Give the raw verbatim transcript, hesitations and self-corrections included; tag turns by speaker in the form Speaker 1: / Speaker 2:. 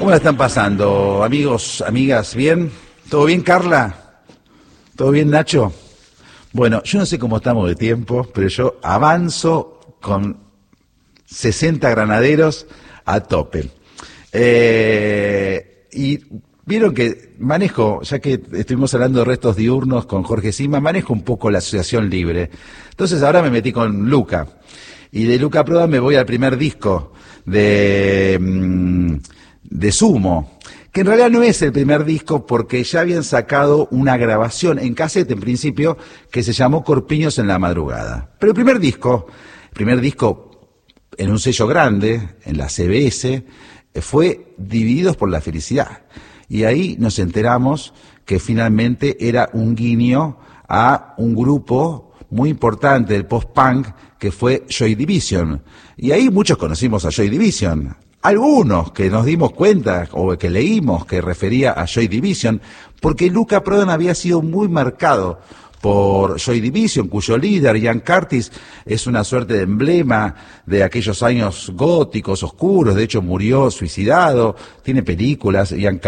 Speaker 1: ¿Cómo la están pasando, amigos, amigas? ¿Bien? ¿Todo bien, Carla? ¿Todo bien, Nacho? Bueno, yo no sé cómo estamos de tiempo, pero yo avanzo con sesenta granaderos a tope. Eh, y vieron que manejo, ya que estuvimos hablando de restos diurnos con Jorge Sima, manejo un poco la asociación libre. Entonces ahora me metí con Luca. Y de Luca Prodan me voy al primer disco de, de Sumo, que en realidad no es el primer disco porque ya habían sacado una grabación en cassette en principio que se llamó Corpiños en la Madrugada. Pero el primer disco, el primer disco en un sello grande, en la C B S, fue Divididos por la Felicidad. Y ahí nos enteramos que finalmente era un guiño a un grupo muy importante del post-punk que fue Joy Division. Y ahí muchos conocimos a Joy Division. Algunos que nos dimos cuenta o que leímos que refería a Joy Division, porque Luca Prodan había sido muy marcado por Joy Division, cuyo líder, Ian Curtis, es una suerte de emblema de aquellos años góticos, oscuros. De hecho murió suicidado, tiene películas, Ian